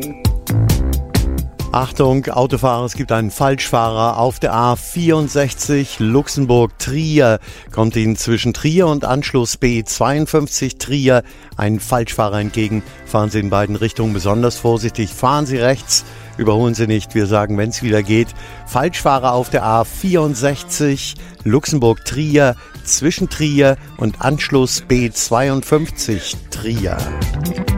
Achtung, Autofahrer, es gibt einen Falschfahrer auf der A64 Luxemburg-Trier. Kommt Ihnen zwischen Trier und Anschluss B52 Trier ein Falschfahrer entgegen. Fahren Sie in beiden Richtungen besonders vorsichtig. Fahren Sie rechts, überholen Sie nicht. Wir sagen, wenn es wieder geht, Falschfahrer auf der A64 Luxemburg-Trier zwischen Trier und Anschluss B52 Trier.